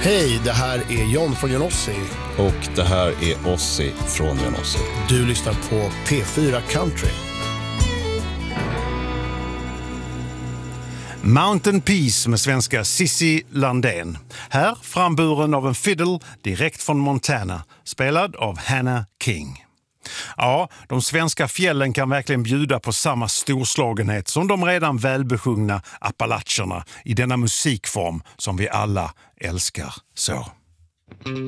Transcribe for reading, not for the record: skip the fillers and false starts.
Hej, det här är John från Johnossi. Och det här är Ossi från Johnossi. Du lyssnar på P4 Country. Mountain Peace med svenska Cissi Landén. Här framburen av en fiddle direkt från Montana, spelad av Hannah King. Ja, de svenska fjällen kan verkligen bjuda på samma storslagenhet som de redan välbesjungna Appalacherna i denna musikform som vi alla älskar så.